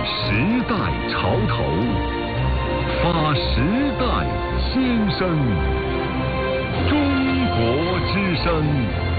时代潮头，发时代心声。中国之声。